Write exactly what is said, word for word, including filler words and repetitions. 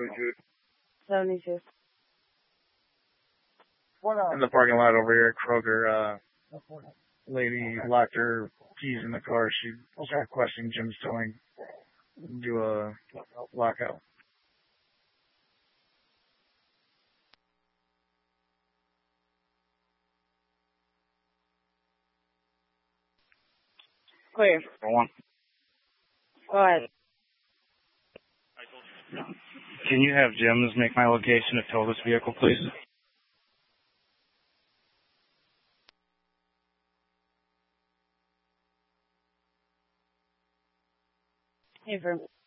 seventy-two. In the parking lot over here at Kroger, uh, lady locked her keys in the car. She was requesting Jim's towing. Do a lockout. Clear. Go on. Go ahead. Can you have Jim's make my location to tow this vehicle, please? Hey, firm.